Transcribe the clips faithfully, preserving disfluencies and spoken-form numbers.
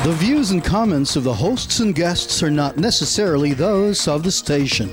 The views and comments of the hosts and guests are not necessarily those of the station.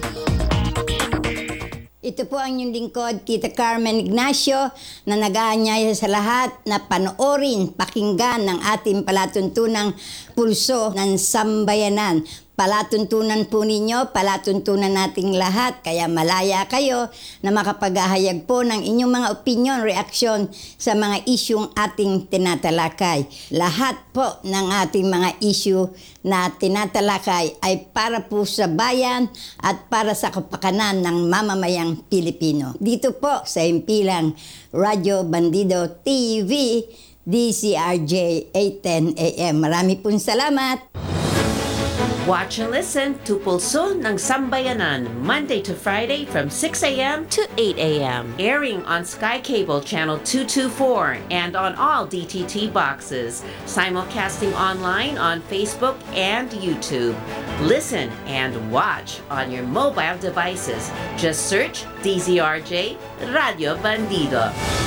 Ito po ang inyong lingkod, Tita Carmen Ignacio, na nag-aanyaya sa lahat na panoorin, pakinggan ng ating palatuntunang pulso ng sambayanan. Palatuntunan po ninyo, palatuntunan nating lahat, kaya malaya kayo na makapag-ahayag po ng inyong mga opinion, reaksyon sa mga isyung ating tinatalakay. Lahat po ng ating mga issue na tinatalakay ay para po sa bayan at para sa kapakanan ng mamamayang Pilipino. Dito po sa himpilang Radyo Bandido T V, D C R J eight ten A M. Marami pong salamat! Watch and listen to Pulso ng Sambayanan, Monday to Friday from six a.m. to eight a.m. Airing on Sky Cable Channel two twenty-four and on all D T T boxes. Simulcasting online on Facebook and YouTube. Listen and watch on your mobile devices. Just search D Z R J Radio Bandido.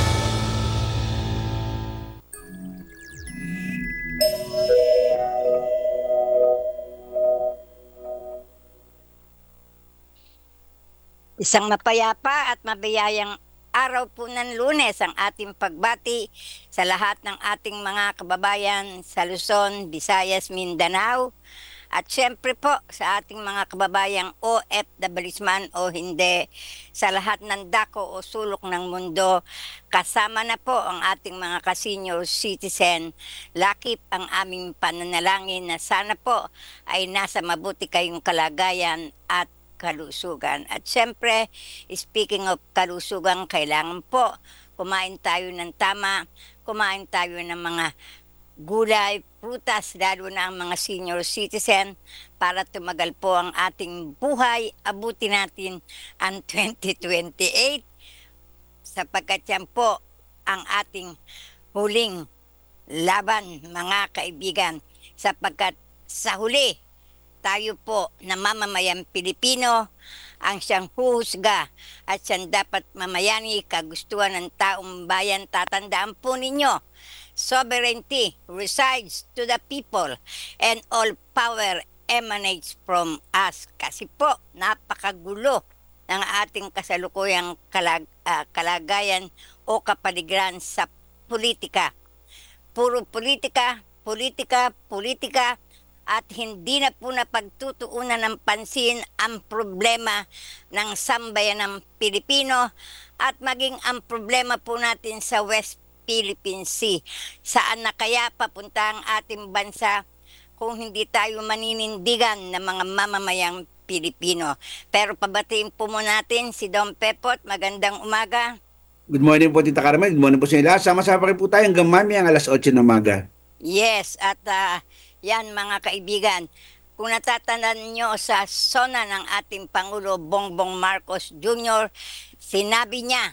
Isang mapayapa at mabiyayang araw po ng Lunes ang ating pagbati sa lahat ng ating mga kababayan sa Luzon, Visayas, Mindanao. At syempre po sa ating mga kababayang O F W man o hindi, sa lahat ng dako o sulok ng mundo, kasama na po ang ating mga ka-senior citizen. Lakip ang aming pananalangin na sana po ay nasa mabuti kayong kalagayan at kalusugan. At syempre, speaking of kalusugan, kailangan po kumain tayo ng tama, kumain tayo ng mga gulay, prutas, lalo na ang mga senior citizen para tumagal po ang ating buhay. Abuti natin ang twenty twenty-eight sapagkat yan po ang ating huling laban, mga kaibigan, sapagkat sa huli tayo po na mamamayang Pilipino ang siyang huhusga at siyang dapat mamayani kagustuhan ng taong bayan. Tatandaan po ninyo, sovereignty resides to the people and all power emanates from us. Kasi po, napakagulo ng ating kasalukuyang kalag, uh, kalagayan o kapaligiran sa politika. Puro politika, politika, politika, at hindi na po napagtutuunan ng pansin ang problema ng sambayan ng Pilipino at maging ang problema po natin sa West Philippine Sea. Saan na kaya papunta ang ating bansa kung hindi tayo maninindigan ng mga mamamayang Pilipino? Pero pabatiin po mo natin si Don Pepot. Magandang umaga. Good morning po, Tita Carmen. Good morning po sa inyo lahat. Sama-sama pa rin po tayo hanggang mamayang alas otso ng umaga. Yes, at uh, yan mga kaibigan, kung natatandaan nyo sa sona ng ating Pangulo Bongbong Marcos Junior, sinabi niya,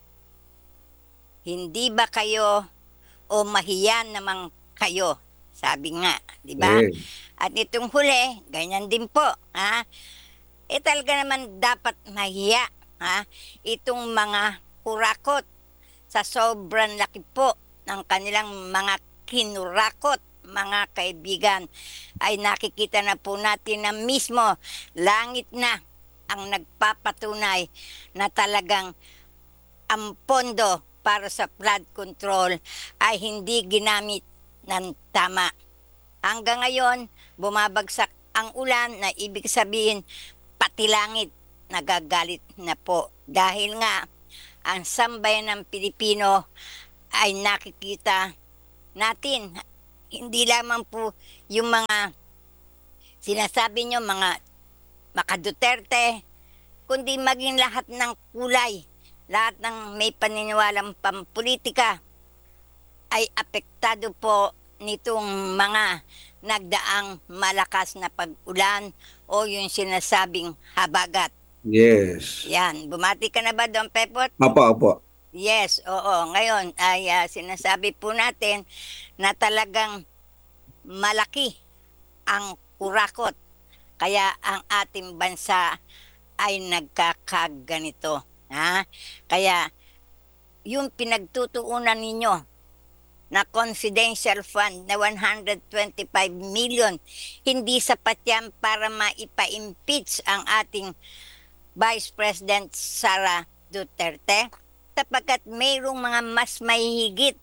hindi ba kayo o mahiyan naman kayo? Sabi nga, di ba? Yeah. At itong huli, ganyan din po. Ha? E talaga naman dapat mahiya, ha? Itong mga kurakot sa sobrang laki po ng kanilang mga kinurakot, mga kaibigan, ay nakikita na po natin na mismo langit na ang nagpapatunay na talagang ang pondo para sa flood control ay hindi ginamit ng tama. Hanggang ngayon, bumabagsak ang ulan na ibig sabihin pati langit nagagalit na po. Dahil nga, ang sambayan ng Pilipino ay nakikita natin. Hindi lamang po yung mga sinasabi nyo, mga maka Duterte, kundi maging lahat ng kulay, lahat ng may paniniwalang pampolitika ay apektado po nitong mga nagdaang malakas na pag-ulan o yung sinasabing habagat. Yes. Yan. Bumati ka na ba, Don Pepot? Opo, opo. Yes, oo. Ngayon ay uh, sinasabi po natin na talagang malaki ang kurakot. Kaya ang ating bansa ay nagkakaganito. Ha? Kaya yung pinagtutuunan ninyo na confidential fund na one hundred twenty-five million. Hindi sapat yan para maipa-impeach ang ating Vice President Sara Duterte sapagkat mayroong mga mas mahihigit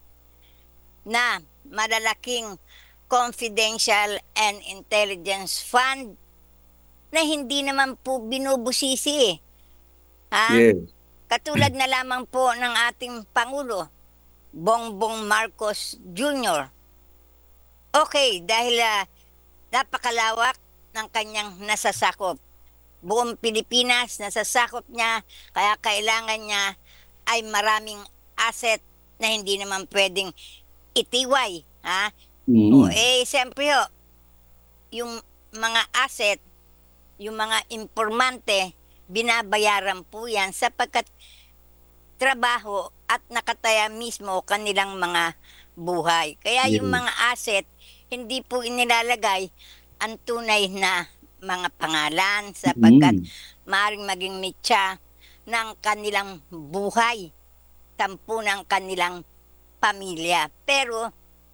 na malalaking confidential and intelligence fund na hindi naman po binubusisi eh. Ha? Yes. Katulad na lamang po ng ating Pangulo, Bongbong Marcos Junior Okay, dahil uh, napakalawak ng kanyang nasasakop. Buong Pilipinas, nasasakop niya, kaya kailangan niya ay maraming asset na hindi naman pwedeng itiway. Ha? Mm. O eh, siyempre ho, yung mga asset, yung mga impormante, binabayaran po yan sapagkat trabaho at nakataya mismo kanilang mga buhay. Kaya yung Yes. mga asset, hindi po inilalagay ang tunay na mga pangalan sapagkat Mm. maaaring maging mitya ng kanilang buhay, tampo ng kanilang pamilya. Pero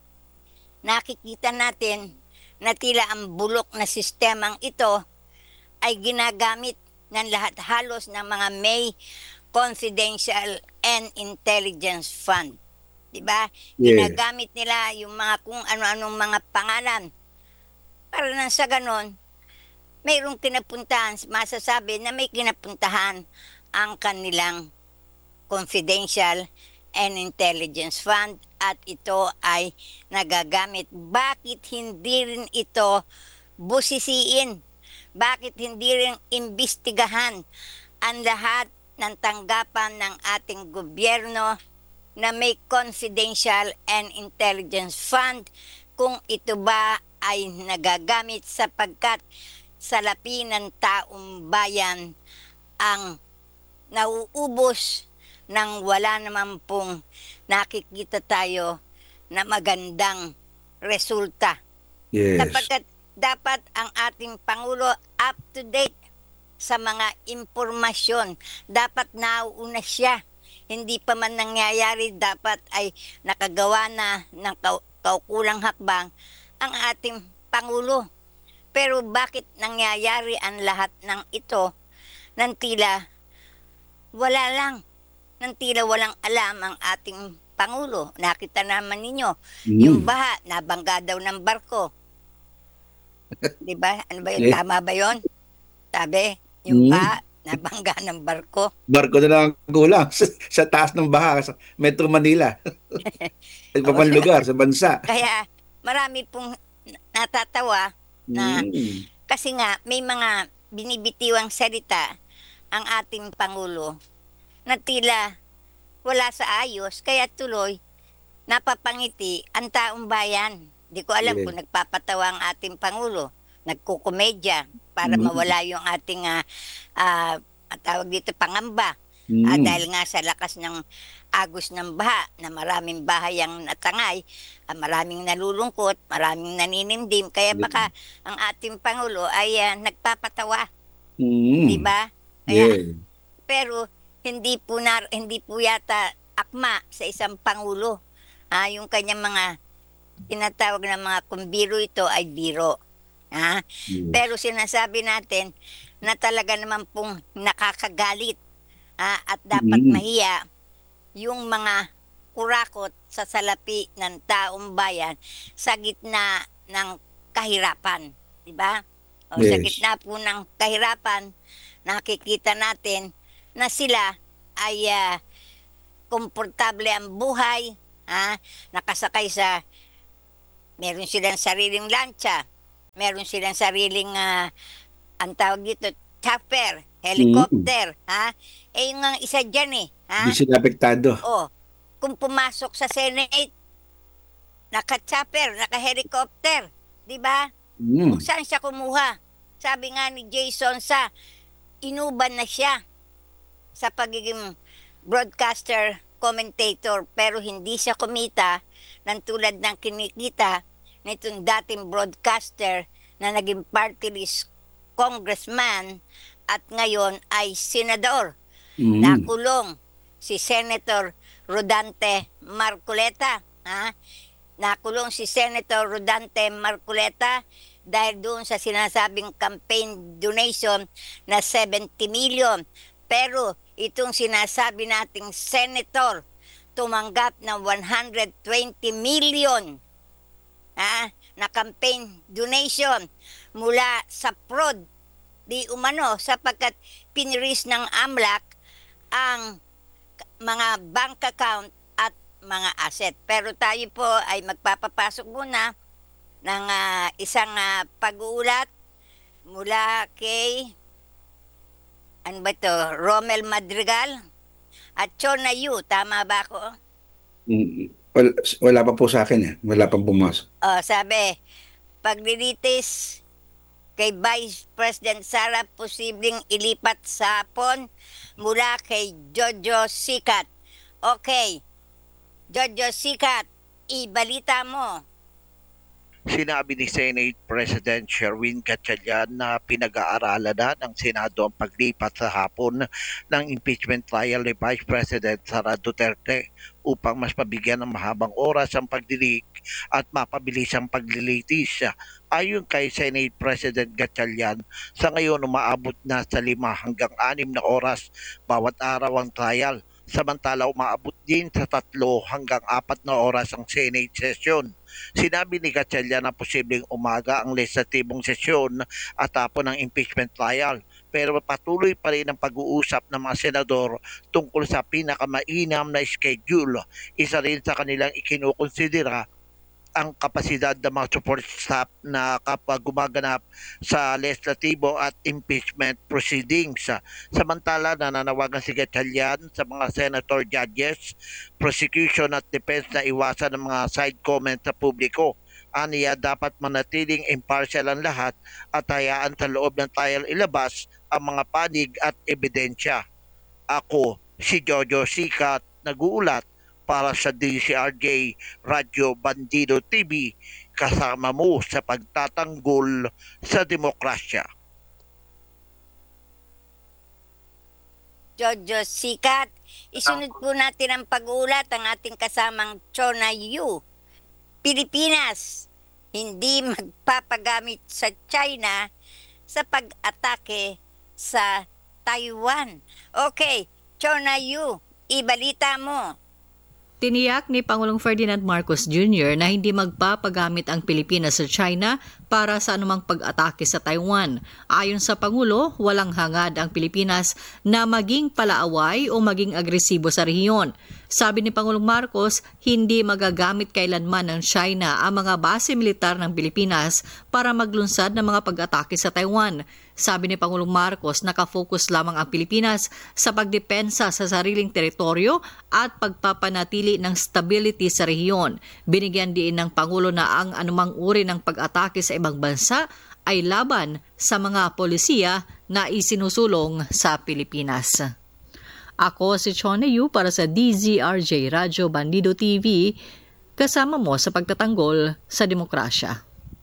nakikita natin na tila ang bulok na sistemang ito ay ginagamit ng lahat halos ng mga may confidential and intelligence fund. Diba? Yes. Ginagamit nila yung mga kung ano-anong mga pangalan. Para nang sa ganon, mayroong kinapuntahan, masasabi na may kinapuntahan ang kanilang confidential and intelligence fund at ito ay nagagamit. Bakit hindi rin ito busisiin? Bakit hindi rin imbestigahan ang lahat ng tanggapan ng ating gobyerno na may confidential and intelligence fund kung ito ba ay nagagamit sapagkat salapi ng taong bayan ang nauubos nang wala naman pong nakikita tayo na magandang resulta. Yes. Sapagkat dapat ang ating Pangulo up to date sa mga impormasyon. Dapat nauuna siya. Hindi pa man nangyayari, dapat ay nakagawa na ng kau- kaukulang hakbang ang ating Pangulo. Pero bakit nangyayari ang lahat ng ito nang tila wala lang, nang tila walang alam ang ating Pangulo? Nakita naman ninyo, Mm. yung baha, nabangga daw ng barko. Di ba? Ano ba yun? Eh. Tama ba yun? Sabi, yung Mm. baha, nabangga ng barko. Barko na lang ang kulang sa, sa taas ng baha sa Metro Manila. Sa iba pang lugar, sa bansa. Kaya marami pong natatawa na Mm. kasi nga may mga binibitiwang salita ang ating Pangulo na tila wala sa ayos kaya tuloy napapangiti ang taong bayan. Di ko alam Yes. kung nagpapatawa ang ating Pangulo, nagkukomedya para Mm. mawala yung ating ah, ah, ang tawag dito pangamba. Ah, Mm. dahil nga sa lakas ng agos ng baha na maraming bahay ang natangay, ah, maraming nalulungkot, maraming naninimdim, kaya Yes. baka ang ating Pangulo ay ah, nagpapatawa, Mm. di ba? Kaya, Yeah. pero hindi po na, hindi po yata akma sa isang Pangulo. Ah, yung kanyang mga tinatawag na mga kung biro ito ay biro. Ah, Yes. pero sinasabi natin na talaga naman pong nakakagalit ah, at dapat Mm. mahiya yung mga kurakot sa salapi ng taong bayan sa gitna ng kahirapan. Di ba? O sa Yes. gitna po ng kahirapan, nakikita natin na sila ay ah, komportable ang buhay, ah, nakasakay sa, meron silang sariling lancha, meron silang sariling, ah, ang tawag dito, chopper, helicopter, ha? Eh, yung nga isa dyan eh, ha? Hindi sila apektado. Oh, kung pumasok sa Senate, naka-chopper, naka-helicopter, di ba? Mm. Kung saan siya kumuha? Sabi nga ni Jason sa inuban na siya sa pagiging broadcaster, commentator, pero hindi siya kumita ng tulad ng kinikita nitong dating broadcaster na naging party list congressman at ngayon ay senador. Mm. Nakulong si Senator Rodante Marcoleta. Ha? nakulong si Senator Rodante Marcoleta dahil doon sa sinasabing campaign donation na seventy million. Pero itong sinasabi nating senator tumanggap ng one hundred twenty million ah, na campaign donation mula sa fraud di umano sapagkat piniris ng AMLAC ang mga bank account at mga asset. Pero tayo po ay magpapapasok muna ng ah, isang ah, pag-uulat mula kay ano ba to, Romel Madrigal at Chona Yu. Tama ba ako? Mm, Wala, wala pa po sa akin eh. Wala pang pumasok. Oh, sabi, paglilitis kay Vice President Sara posibleng ilipat sa hapon mula kay Jojo Sikat. Okay, Jojo Sikat, ibalita mo. Sinabi ni Senate President Sherwin Gatchalian na pinag-aaralan na ng Senado ang paglipat sa hapon ng impeachment trial ni Vice President Sara Duterte upang mas mabigyan ng mahabang oras ang pagdinig at mapabilis ang paglilitis. Ayon kay Senate President Gatchalian, sa ngayon umaabot na sa lima hanggang anim na oras bawat araw ang trial. Samantala umaabot din sa tatlo hanggang apat na oras ang Senate session. Sinabi ni Gatchalian na posibleng umaga ang legislatibong sesyon at tapon ng impeachment trial. Pero patuloy pa rin ang pag-uusap ng mga senador tungkol sa pinakamainam na schedule. Isa rin sa kanilang ikinukonsidera ang kapasidad ng mga support staff na kapag gumaganap sa legislatibo at impeachment proceedings. Samantala, nananawagan si Gatchalian sa mga senator judges, prosecution at defense na iwasan ng mga side comments sa publiko. Aniya, dapat manatiling impartial ang lahat at hayaan sa loob ng trial ilabas ang mga panig at ebidensya. Ako, si Jojo Sikat, nag-uulat para sa D C R J Radyo Bandido T V, kasama mo sa pagtatanggol sa demokrasya. Jojo Sikat, isunod po natin ang pag-uulat ang ating kasamang Chona Yu. Pilipinas, hindi magpapagamit sa China sa pag-atake sa Taiwan. Okay, Chona Yu, ibalita mo. Tiniyak ni Pangulong Ferdinand Marcos Junior na hindi magpapagamit ang Pilipinas sa China para sa anumang pag-atake sa Taiwan. Ayon sa Pangulo, walang hangad ang Pilipinas na maging palaaway o maging agresibo sa rehiyon. Sabi ni Pangulong Marcos, hindi magagamit kailanman ng China ang mga base militar ng Pilipinas para maglunsad ng mga pag-atake sa Taiwan. Sabi ni Pangulong Marcos, nakafocus lamang ang Pilipinas sa pagdepensa sa sariling teritoryo at pagpapanatili ng stability sa rehiyon. Binigyan din ng Pangulo na ang anumang uri ng pag-atake sa ibang bansa ay laban sa mga polisiya na isinusulong sa Pilipinas. Ako si Chona Yu para sa D Z R J Radyo Bandido T V, kasama mo sa pagtatanggol sa demokrasya.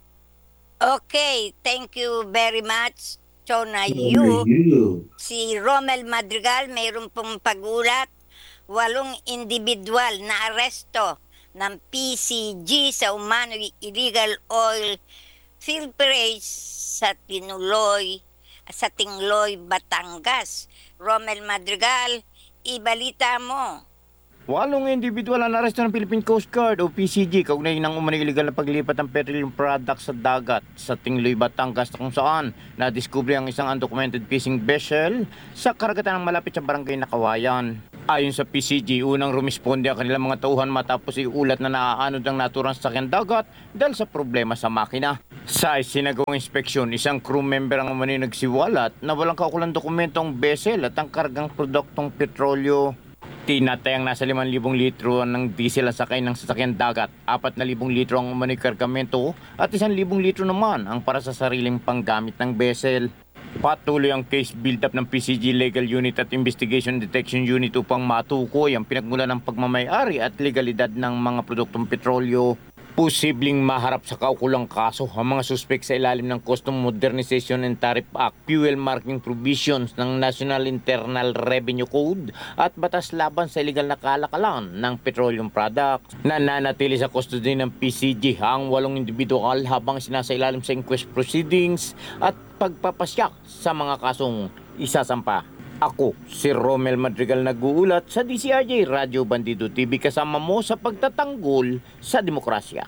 Okay, thank you very much, Chona Yu. Si Romel Madrigal, mayroon pong pag-ulat, walong individual na aresto ng P C G sa umano illegal oil field race sa Tinuloy, sa Tingloy, Batangas. Romel Madrigal, ibalita mo. Walong individual ang aresto ng Philippine Coast Guard o P C G kaugnay ng umano'y illegal na paglipat ng petroleum products sa dagat sa Tingloy, Batangas na kung saan nadiskubre ang isang undocumented fishing vessel sa karagatan ng malapit sa barangay Nakawayan. Ayon sa P C G, unang rumisponde ang kanilang mga tauhan matapos iulat na naaanod ang naturang sasakyan dagat dahil sa problema sa makina. Sa isinagawang inspeksyon, isang crew member ang umano'y nagsiwalat na walang kaukulang dokumento ang vessel at ang kargang produktong petrolyo. Tinatayang nasa limang libong litro ng diesel ang sakay ng sasakyan dagat, apat na libong litro ang umano'y kargamento at isang libong litro naman ang para sa sariling panggamit ng vessel. Patuloy ang case build-up ng P C G Legal Unit at Investigation Detection Unit upang matukoy ang pinagmulan ng pagmamayari at legalidad ng mga produktong petrolyo. Posibleng maharap sa kaukulang kaso ang mga suspek sa ilalim ng Custom Modernization and Tariff Act, Fuel Marking Provisions ng National Internal Revenue Code at batas laban sa illegal na kalakalan ng petroleum products. Nananatili sa custody ng P C G ang walong individual habang sinasailalim sa inquest proceedings at pagpapasyak sa mga kasong isasampa. Ako, si Romel Madrigal nag-uulat sa D C R J Radio Bandido T V kasama mo sa pagtatanggol sa demokrasya.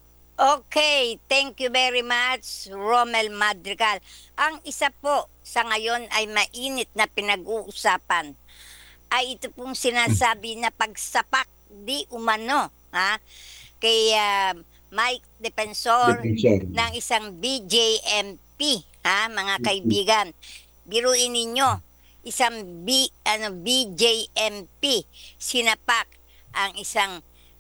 Okay, thank you very much, Romel Madrigal. Ang isa po sa ngayon ay mainit na pinag-uusapan ay ito pong sinasabi na pagsapak di umano ha, kay uh, Mike Defensor Defensor. ng isang B J M P, ha, mga kaibigan. Biruin ninyo, isang B, ano, B J M P sinapak ang isang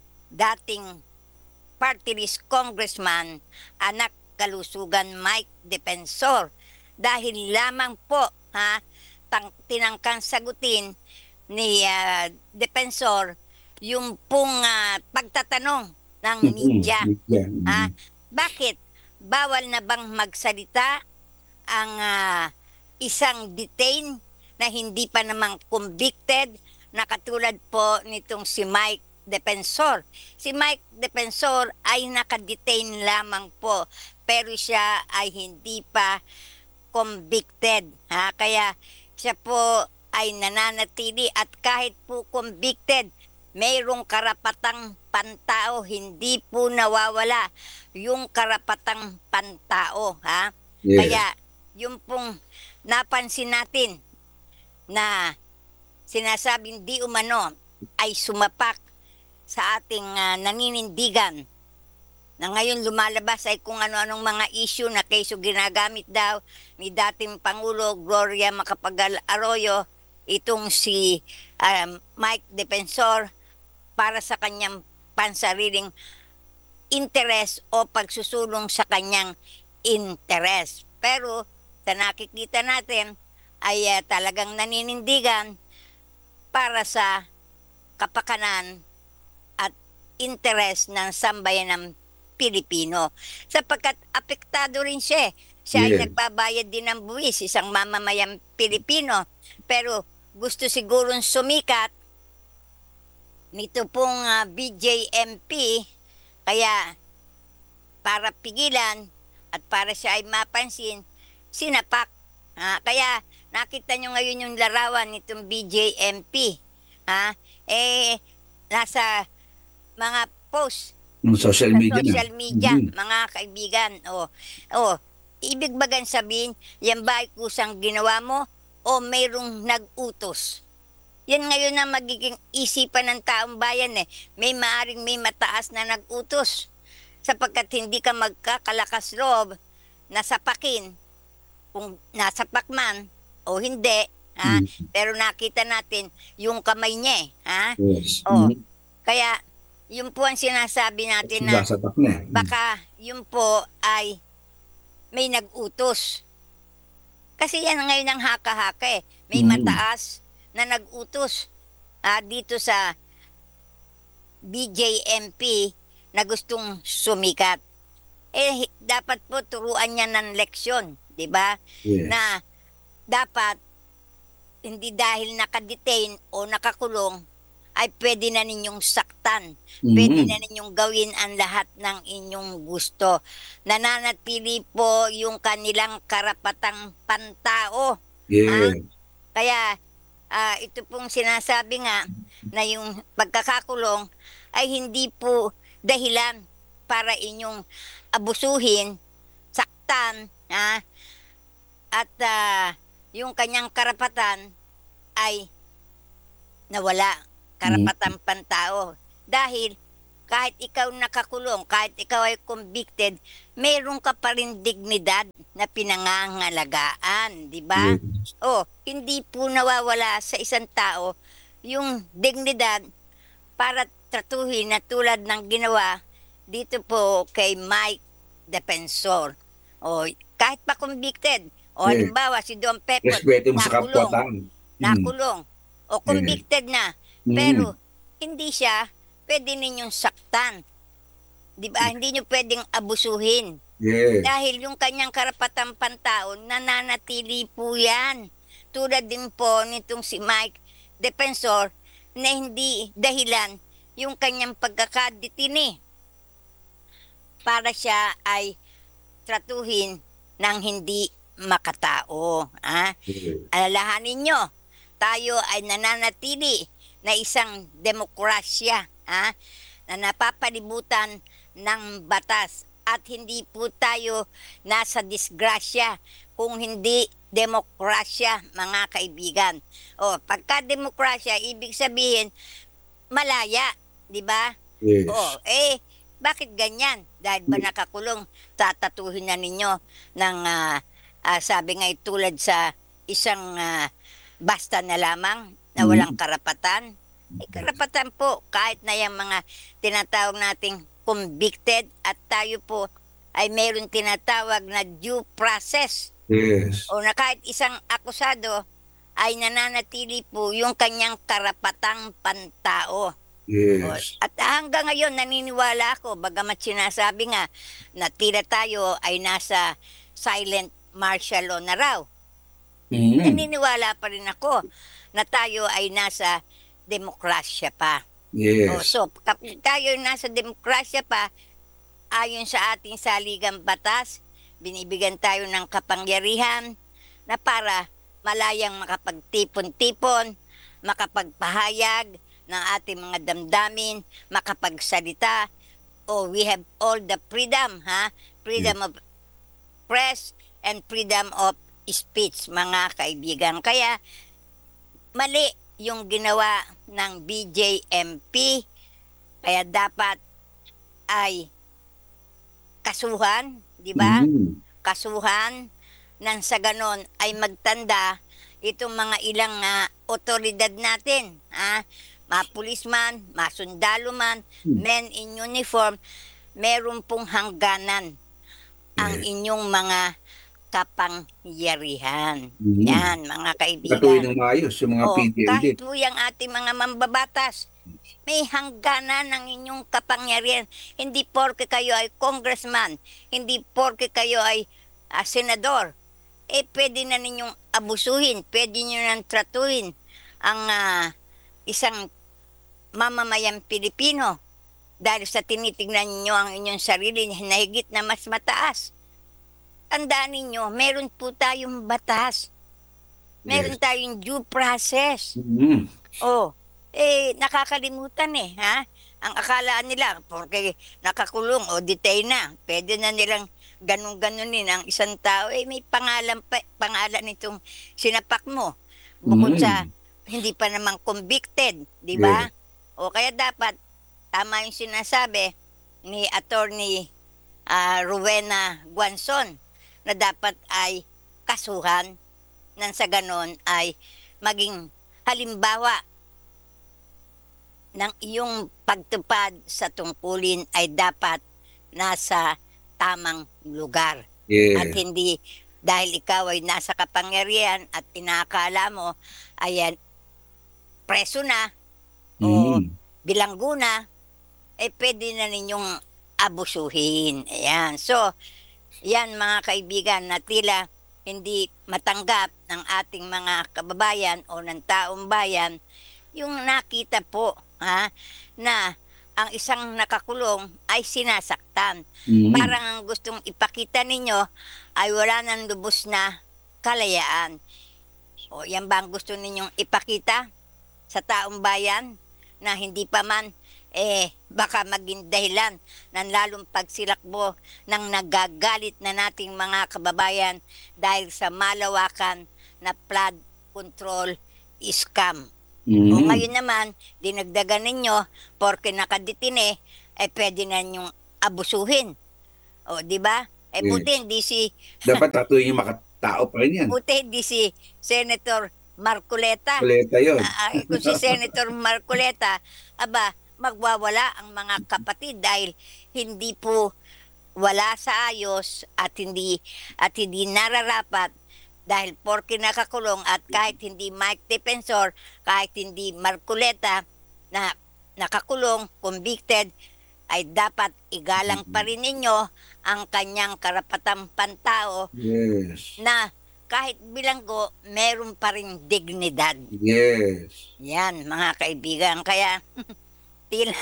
dating party list congressman, anak kalusugan Mike Defensor, dahil lamang po ha, tang, tinangkang sagutin ni uh, Defensor yung pong uh, pagtatanong ng media. Ha? Bakit? Bawal na bang magsalita ang uh, isang detained na hindi pa namang convicted na katulad po nitong si Mike Defensor. Si Mike Defensor ay nakadetain lamang po pero siya ay hindi pa convicted. Ha? Kaya siya po ay nananatili at kahit po convicted, mayroong karapatang pantao, hindi po nawawala yung karapatang pantao. Ha? Yes. Kaya yung pong napansin natin na sinasabing di umano ay sumapak sa ating uh, naninindigan na ngayon lumalabas ay kung ano-anong mga issue na keso ginagamit daw ni dating Pangulo Gloria Macapagal Arroyo itong si um, Mike Defensor para sa kanyang pansariling interes o pagsusulong sa kanyang interes. Pero sa nakikita natin ay uh, talagang naninindigan para sa kapakanan at interes ng sambayan ng Pilipino. Sapagkat apektado rin siya. Siya ay Yeah. nagbabayad din ng buwis, isang mamamayang Pilipino. Pero gusto sigurong sumikat nito pong uh, B J M P, kaya para pigilan at para siya ay mapansin, sinapak. Ha? Kaya nakita nyo ngayon yung larawan nitong B J M P. Ha? Eh, nasa mga post Ng social sa media na. social media, Mhm. mga kaibigan. O, o, ibig bagang sabihin, yan ba ay kusang ginawa mo o mayroong nag-utos? Yan ngayon na magiging isipan ng taong bayan eh. May maaring may mataas na nag-utos sapagkat hindi ka magkakalakas loob na sapakin kung nasapak man o hindi. Ha? Mm. Pero nakita natin yung kamay niya eh. Ha? Yes. Oh. Mhm. Kaya yun po ang sinasabi natin na Sasapak na. baka yun po ay may nag-utos. Kasi yan ngayon ang haka-haka eh. May Mm. mataas na nag-utos ah, dito sa B J M P na gustong sumikat. Eh, dapat po turuan niya ng leksyon, di ba? Yes. Na dapat hindi dahil nakadetain o nakakulong ay pwede na ninyong saktan. Mhm. Pwede na ninyong gawin ang lahat ng inyong gusto. Nananatili po yung kanilang karapatang pantao. Yes. Kaya ah, ito pong sinasabi nga na yung pagkakakulong ay hindi po dahilan para inyong abusuhin, saktan, ha? At ah, yung kanyang karapatan ay nawala, karapatang pantao. Dahil kahit ikaw nakakulong, kahit ikaw ay convicted, meron ka pa rin dignidad na pinangangalagaan, di ba? Yes. Oh, hindi po nawawala sa isang tao yung dignidad para tratuhin na tulad ng ginawa dito po kay Mike Defensor. O, kahit pa convicted, o Yes. halimbawa si Don Pepot, Respeto mo sa nakulong, kapwa-tao. nakulong, o convicted na, Mm. pero hindi siya pwede ninyong saktan. 'Di ba? Hindi niyo pwedeng abusuhin. Yes. Dahil yung kanyang karapatang pantao, nananatili po yan. Tulad din po nitong si Mike Defensor na hindi dahilan yung kanyang pagkakadetini para siya ay tratuhin ng hindi makatao. Ah? Yes. Alalahanin nyo, tayo ay nananatili na isang demokrasya ah, na napapalibutan ng batas at hindi po tayo nasa disgrasya kung hindi demokrasya, mga kaibigan. O, pagka demokrasya, ibig sabihin, malaya, di ba? Yes. O, eh, bakit ganyan? Dahil ba nakakulong, tatatuhin na ninyo ng, ah, ah, sabi nga tulad sa isang ah, basta na lamang na walang karapatan? Eh, karapatan po, kahit na yung mga tinatawag nating convicted at tayo po ay mayroon tinatawag na due process Yes. o na kahit isang akusado ay nananatili po yung kanyang karapatang pantao. Yes. At hanggang ngayon naniniwala ako, bagamat sinasabi nga na tila tayo ay nasa silent martial law na raw. Mm. Naniniwala pa rin ako na tayo ay nasa demokrasya pa. O, Yes. so, kapag tayo nasa demokrasya pa, ayon sa ating saligang batas, binibigyan tayo ng kapangyarihan na para malayang makapagtipon-tipon, makapagpahayag ng ating mga damdamin, makapagsalita. Oh, we have all the freedom, ha? Freedom of press and freedom of speech, mga kaibigan. Kaya, mali yung ginawa ng B J M P, kaya dapat ay kasuhan, di ba? Mm. Kasuhan nang sa ganon ay magtanda itong mga ilang ah, otoridad natin, ah, mga pulisman, mga sundalo man, men in uniform, meron pong hangganan ang Yes. inyong mga kapangyarihan. Mhm. Yan, mga kaibigan. Patuloy ng maayos yung mga Oh, P D L din. kahit po yung ating mga mambabatas, may hangganan ng inyong kapangyarihan. Hindi porke kayo ay congressman, hindi porke kayo ay ah, senador, eh pwede na ninyong abusuhin, pwede nyo nang tratuhin ang ah, isang mamamayang Pilipino dahil sa tinitingnan ninyo ang inyong sarili na higit na mas mataas. Tandaan ninyo, meron po tayong batas. Meron Yes. tayong due process. Mm. Oh, eh, nakakalimutan eh, ha? Ang akalaan nila, porque nakakulong o detain na, pwede na nilang ganun-ganunin ang isang tao. Eh, may pangalan, pa, pangalan nitong sinapak mo. Bukod Mm. sa hindi pa naman convicted, di ba? Yes. O kaya dapat, tama yung sinasabi ni Attorney ah, Rowena Guanzon, na dapat ay kasuhan nang sa ganon ay maging halimbawa ng iyong pagtupad sa tungkulin ay dapat nasa tamang lugar. At Yes. hindi dahil ikaw ay nasa kapangyarihan at inaakala mo ayan preso na o Mm. bilanggo na, eh pwede na ninyong abusuhin. Ayan. So, yan mga kaibigan na tila hindi matanggap ng ating mga kababayan o ng taong bayan yung nakita po ha, na ang isang nakakulong ay sinasaktan. Mm. Parang ang gustong ipakita ninyo ay wala nang lubos na kalayaan. O yan ba ang gusto ninyong ipakita sa taong bayan na hindi pa man eh baka maging dahilan ng lalong pagsilakbo ng nagagalit na nating mga kababayan dahil sa malawakan na flood control scam. Mm. O ngayon naman, dinagdagan ninyo porque nakadetine, eh pwede na nyong abusuhin. O, di ba? Eh Yes. buti hindi si, Dapat tatuin yung makatao pa rin yan. buti hindi si Senator Marcoleta. Kuleta yun. Ah, ah, kung si Senator Marcoleta, aba, magwawala ang mga kapatid dahil hindi po wala sa ayos at hindi at hindi nararapat dahil porke nakakulong at kahit hindi Mike Defensor, kahit hindi Marcoleta na nakakulong, convicted, ay dapat igalang pa rin ninyo ang kanyang karapatang pantao Yes. na kahit bilanggo, meron pa rin dignidad. Yes. Yan, mga kaibigan. Kaya, tila,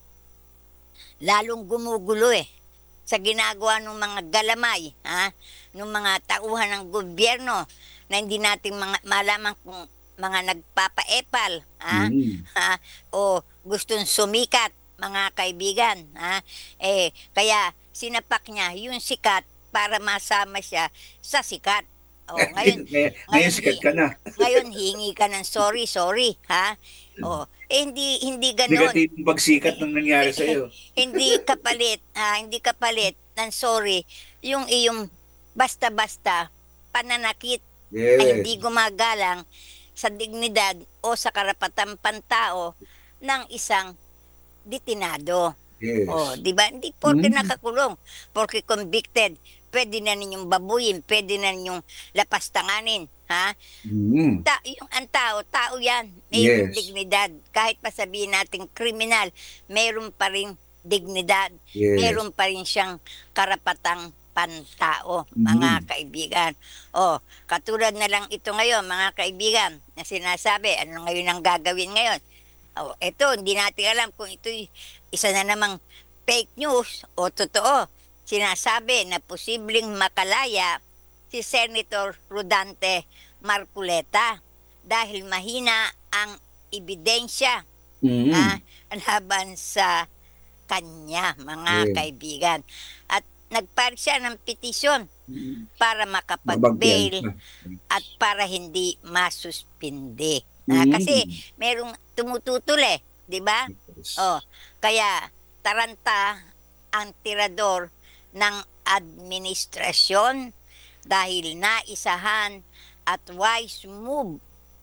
lalong gumugulo eh sa ginagawa ng mga galamay, ha? Ng mga tauhan ng gobyerno na hindi natin mga, malaman kung mga nagpapaepal, ha? Mm. Ha? O gustong sumikat, mga kaibigan, ha? Eh, kaya sinapak niya yung sikat para masama siya sa sikat. O, ngayon, Ngayon, ngayon sikat ka na. ngayon hingi ka ng sorry, sorry, ha? O, eh, hindi hindi ganoon. Negatibong pagsikat ng nangyari sa'yo. Hindi kapalit, ah, hindi kapalit ng sorry yung iyong basta-basta pananakit Yes. ay hindi gumagalang sa dignidad o sa karapatang pantao ng isang detinado. Yes. Oh, di ba? Hindi porke Mm. nakakulong, porke convicted, pwede na ninyong babuyin, pwede na ninyong lapastanganin, ha? Mm. Ta yung ang tao, tao yan. Mayroong Yes. dignidad. Kahit pa sabihin natin kriminal, mayroon pa rin dignidad. Yes. Mayroon pa rin siyang karapatang pantao, mga Mhm. kaibigan. O, katulad na lang ito ngayon, mga kaibigan, na sinasabi, ano ngayon ang gagawin ngayon? O, ito, hindi natin alam kung ito isa na namang fake news o totoo. Sinasabi na posibleng makalaya si Senator Rodante Marcoleta dahil mahina ang ebidensya Mm. ah, laban sa kanya, mga Yeah. kaibigan. At nagpare siya ng petisyon para Mabagyan makapag-bail ka. at para hindi masuspindi. Ah, Mm. kasi merong tumututol eh, di ba? Yes. Oh, kaya taranta ang tirador ng administrasyon dahil naisahan at wise move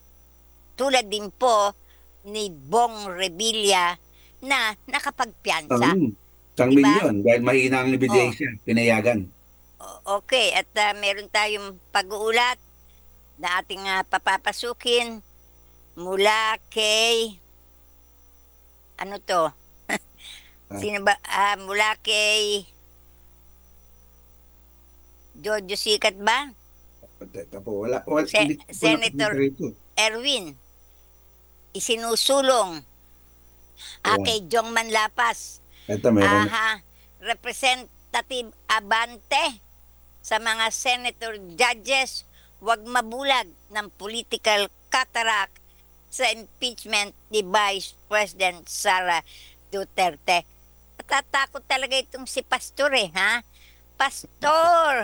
tulad din po ni Bong Revilla na nakapagpiansa. Isang, isang Diba? milyon dahil mahina ang ebidensya. Pinayagan. O- Okay, at ah, meron tayong pag-uulat na ating ah, papapasukin mula kay ano to? Sino ba? Ah, mula kay Jojo Sikat ba? Teka po, wala, wala, Se- hindi ko po Senator- nakikita ito. Erwin, isinusulong ah, Ayan. kay Jong Manlapas. Ito meron. Aha, Representative Abante sa mga senator judges, wag mabulag ng political cataract sa impeachment ni Vice President Sara Duterte. Natatakot talaga itong si Pastor eh, ha? Pastor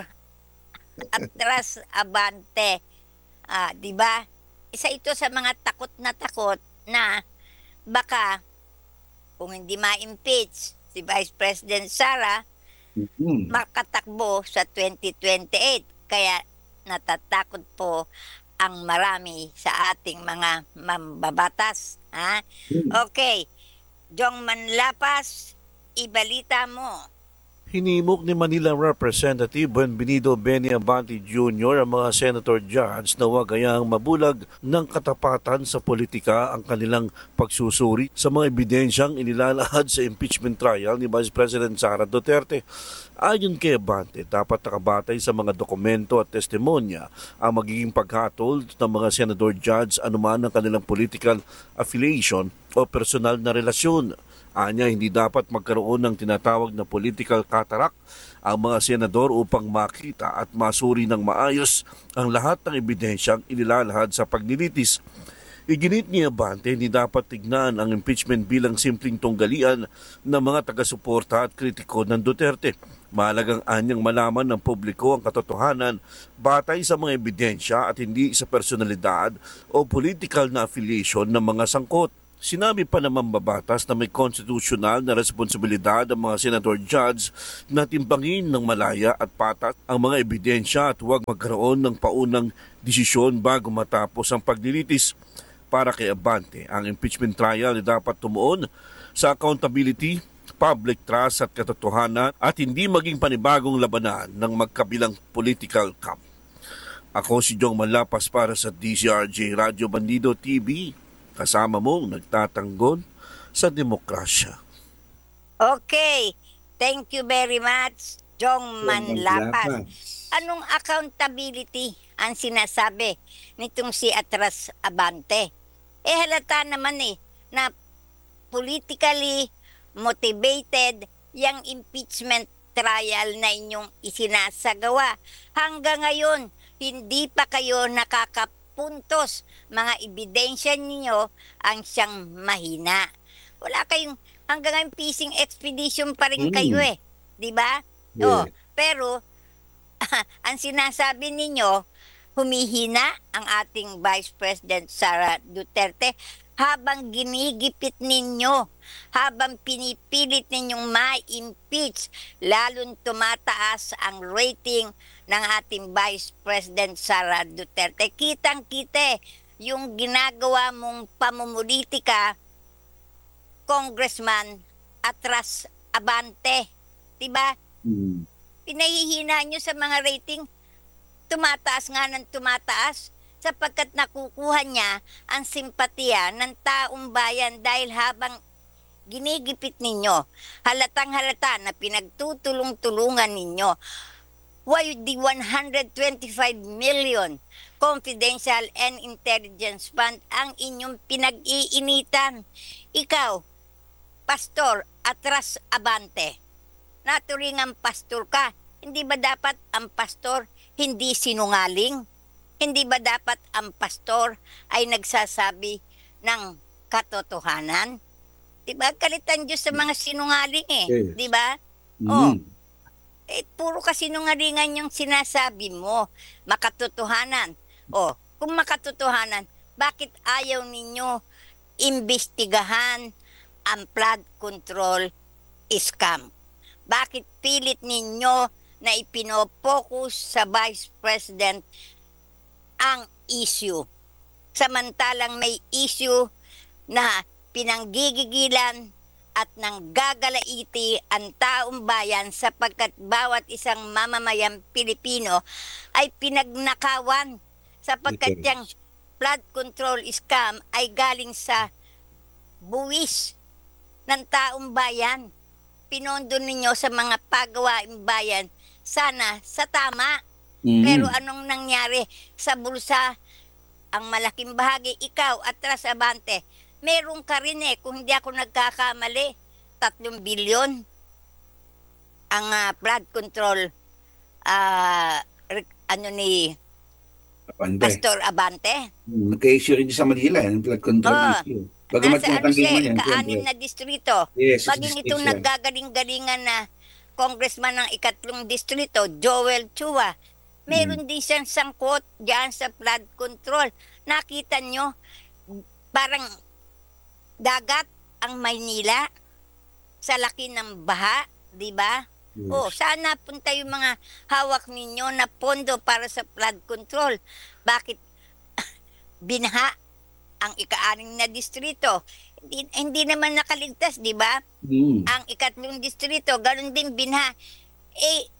Atras Abante. Ah, di ba? Isa ito sa mga takot na takot na baka kung hindi ma-impeach si Vice President Sara, Mm. makatakbo sa twenty twenty-eight. Kaya natatakot po ang marami sa ating mga mambabatas. Ha? Okay. Jong Manlapas, ibalita mo. Hinimok ni Manila Representative Buenvenido Benny Abante Junior ang mga Senator Judge na huwag hayang mabulag ng katapatan sa politika ang kanilang pagsusuri sa mga ebidensyang inilalahad sa impeachment trial ni Vice President Sara Duterte. Ayon kay Abante, dapat nakabatay sa mga dokumento at testimonya ang magiging paghatol ng mga Senador Judge anuman ang kanilang political affiliation o personal na relasyon. Anya, hindi dapat magkaroon ng tinatawag na political cataract ang mga senador upang makita at masuri ng maayos ang lahat ng ebidensyang inilalahad sa paglilitis. Iginit ni Abante, hindi dapat tignan ang impeachment bilang simpleng tunggalian ng mga taga-suporta at kritiko ng Duterte. Mahalagang anyang malaman ng publiko ang katotohanan batay sa mga ebidensya at hindi sa personalidad o political na affiliation ng mga sangkot. Sinabi pa ng mambabatas na may konstitusyonal na responsibilidad ang mga senador judge na timbangin ng malaya at patas ang mga ebidensya at huwag magkaroon ng paunang desisyon bago matapos ang paglilitis. Para kay Abante, ang impeachment trial ay dapat tumuon sa accountability, public trust at katotohanan at hindi maging panibagong labanan ng magkabilang political camp. Ako si Jong Manlapas para sa D C R J Radio Bandido T V. Kasama mong nagtatanggol sa demokrasya. Okay. Thank you very much, Jong Manlapas. Manlapas. Anong accountability ang sinasabi nitong si Atras Abante? Eh halata naman eh na politically motivated yung impeachment trial na inyong isinasagawa. Hanggang ngayon, hindi pa kayo nakakapuntos. Mga ebidensya ninyo ang siyang mahina. Wala kayong, hanggang ngayon fishing expedition pa rin Mm. kayo eh. Di ba? Yeah. Oh, pero, ang sinasabi ninyo, humihina ang ating Vice President Sara Duterte habang ginigipit ninyo, habang pinipilit ninyong ma-impeach, lalong tumataas ang rating ng ating Vice President Sara Duterte. Kitang-kita yung ginagawa mong pamumulitika, Congressman Atras Abante. Diba? Mm. Pinahihina nyo sa mga rating, tumataas nga ng tumataas sapagkat nakukuha niya ang simpatiya ng taong bayan dahil habang ginigipit ninyo, halatang halata na pinagtutulong-tulungan ninyo, why the one hundred twenty-five million confidential and intelligence fund ang inyong pinag-iinitan. Ikaw, Pastor Atras Abante, naturingang pastor ka, hindi ba dapat ang pastor hindi sinungaling? Hindi ba dapat ang pastor ay nagsasabi ng katotohanan? Diba? Kalitan Diyos sa mga sinungaling eh. Yes. Diba? Mm. Oh, eh, puro kasinungalingan yung sinasabi mo. Makatotohanan. Oh, kung makatotohanan, bakit ayaw ninyo imbestigahan ang flood control scam? Bakit pilit ninyo na ipinopokus sa Vice President ang issue? Samantalang may issue na pinanggigigilan at nanggagalaiti ang taong bayan sapagkat bawat isang mamamayang Pilipino ay pinagnakawan sapagkat Okay. yung flood control scam ay galing sa buwis ng taong bayan. Pinondo ninyo sa mga pagawaing bayan, sana sa tama. Mm. Pero anong nangyari sa bulsa? Ang malaking bahagi, ikaw, Atras Abante, meron ka rin eh, kung hindi ako nagkakamali, tatlong bilyon ang ah, flood control ah, re- ano ni Abante. Pastor Abante. Mm, Nagka-issue rin sa Manila, yung flood control Oo. issue. Bagamat Nasa ano tinatanggi siya, mo yan, ika-anim siyempre. na distrito. Yes, it's Maging district itong siya. naggagaling-galingan na congressman ng ikatlong distrito, Joel Chua, meron din siyang sangkot diyan sa flood control. Nakita nyo, parang dagat ang Maynila sa laki ng baha, di ba? Yes. Oh, sana punta yung mga hawak ninyo na pondo para sa flood control. Bakit binaha ang ika-anim na distrito? Hindi, hindi naman nakaligtas, di ba? Mm. Ang ikatlong distrito, ganun din binha. Eh,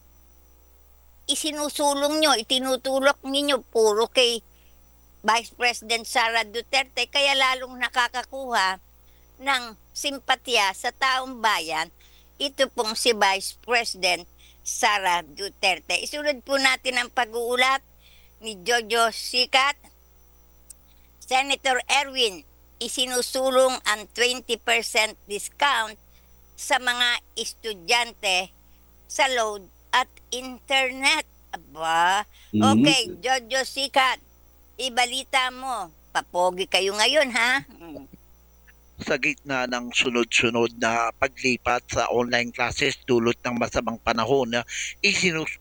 isinusulong nyo, itinutulok ninyo, puro kay Vice President Sara Duterte, kaya lalong nakakakuha ng simpatya sa taong bayan, ito pong si Vice President Sara Duterte. Isunod po natin ang pag-uulat ni Jojo Sikat. Senator Erwin, isinusulong ang twenty percent discount sa mga estudyante sa load at internet. Aba, Mhm. okay, Jojo Sikat, ibalita mo. Papogi kayo ngayon, ha? Mm. Sa gitna ng sunod-sunod na paglipat sa online classes dulot ng masamang panahon, isinusulong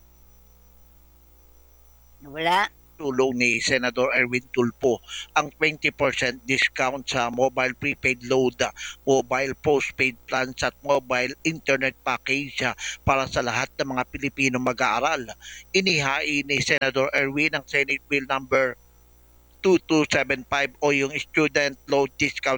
Wala. ni Senator Erwin Tulfo ang twenty percent discount sa mobile prepaid load, mobile postpaid plans at mobile internet package para sa lahat ng mga Pilipino mag-aaral. Inihain ni Senator Erwin ang Senate Bill number two two seven five o yung Student Load Discount Act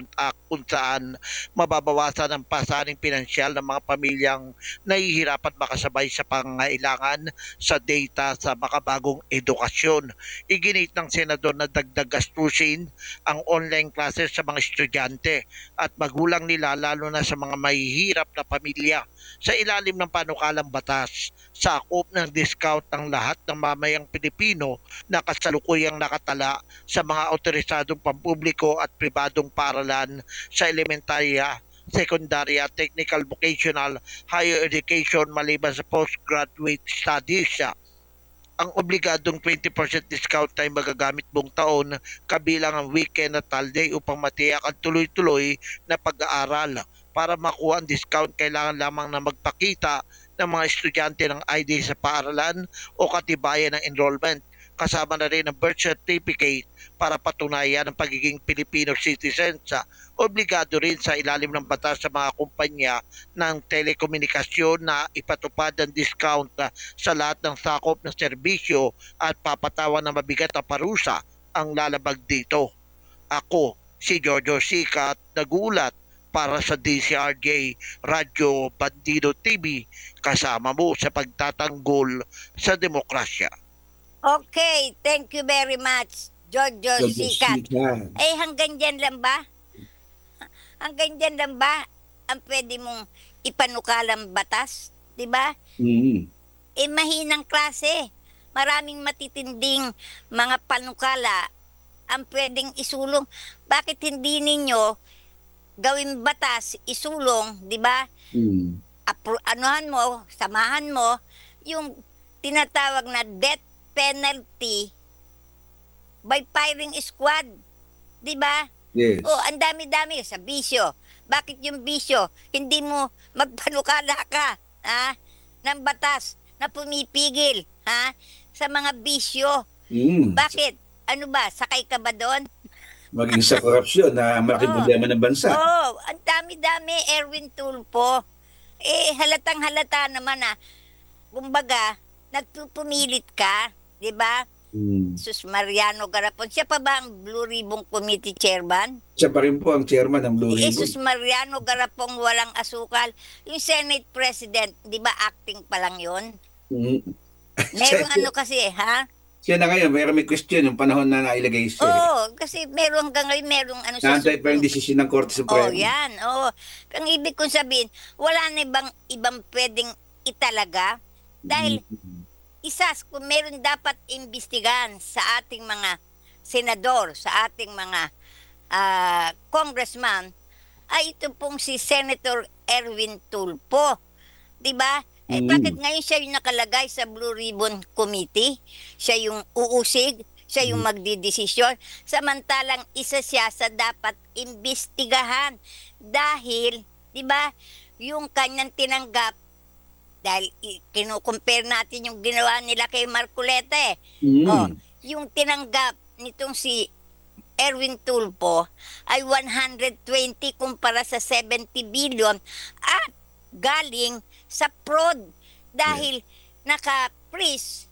kung saan mababawasan ang pasaning pinansyal ng mga pamilyang nahihirapan makasabay sa pangangailangan sa data sa makabagong edukasyon. Iginit ng senador na dagdag gastusin ang online classes sa mga estudyante at magulang nila lalo na sa mga mahihirap na pamilya. Sa ilalim ng panukalang batas, sakop ng discount ng lahat ng mamayang Pilipino na kasalukuyang nakatala sa mga otorisadong pampubliko at pribadong paaralan sa elementarya, sekundarya, technical, vocational, higher education maliban sa postgraduate studies. Ang obligadong twenty percent discount ay magagamit buong taon kabilang ang weekend at holiday upang matiyak ang tuloy-tuloy na pag-aaral. Para makuha ang discount, kailangan lamang na magpakita ng mga estudyante ng I D sa paaralan o katibayan ng enrollment. Kasama na rin ang birth certificate para patunayan ang pagiging Filipino citizen. Sa obligado rin sa ilalim ng batas sa mga kumpanya ng telekomunikasyon na ipatupad ang discount sa lahat ng sakop ng serbisyo at papatawan ng mabigat na parusa ang lalabag dito. Ako, si Jojo Sikat, nagulat para sa D C R J Radyo Bandido T V, kasama mo sa pagtatanggol sa demokrasya. Okay, thank you very much, Jojo Jojo Sikat. Sikat. Eh, hanggang dyan lang ba? Hanggang dyan lang ba ang pwede mong ipanukalang batas? Diba? Mm. Eh, mahinang klase. Maraming matitinding mga panukala ang pwedeng isulong. Bakit hindi ninyo gawin batas, isulong, di ba? Mm. Apro- anuhan mo, samahan mo, yung tinatawag na death penalty by firing squad. Di ba? Yes. Oh, ang dami-dami sa bisyo. Bakit yung bisyo? Hindi mo magpanukala ka, ha? Ng batas na pumipigil, ha? Sa mga bisyo. Mm. Bakit? Ano ba? Sakay ka ba doon? Maging sa korupsyon na malaking Oo. problema ng bansa. Oh, ang dami-dami, Erwin Tulfo. Eh, halatang halata naman na, kumbaga, nagpupumilit ka, di ba? Mm. Sus Mariano Garapon. Siya pa ba ang Blue Ribbon Committee Chairman? Siya pa rin po ang chairman ng Blue Eh, Ribbon. Sus Mariano Garapong walang asukal. Yung Senate President, di ba acting pa lang yun? Mm. Meron Siya- ano kasi, ha? Siya na ngayon, mayroon may question yung panahon na nailagay siya. Oo, kasi meron hanggang ngayon, merong ano sa Naantay pa yung Supreme. desisyon ng Korte Oh, Suprema. yan. Oh. Ang ibig kong sabihin, wala na ibang, ibang pwedeng italaga dahil Mm. isas kung meron dapat imbestigahan sa ating mga senador, sa ating mga ah, congressman, ay ito pong si Senator Erwin Tulfo. 'Di ba? Eh, Mm. bakit ngayon siya yung nakalagay sa Blue Ribbon Committee? Siya yung uusig, siya yung magdidesisyon. Samantalang isa siya sa dapat imbestigahan. Dahil, di ba, yung kanyang tinanggap, dahil i- kinukumpare natin yung ginawa nila kay Marcoleta eh. Mm. Oh, yung tinanggap nitong si Erwin Tulfo ay one hundred twenty kumpara sa seventy billion at galing sa fraud dahil naka-freeze,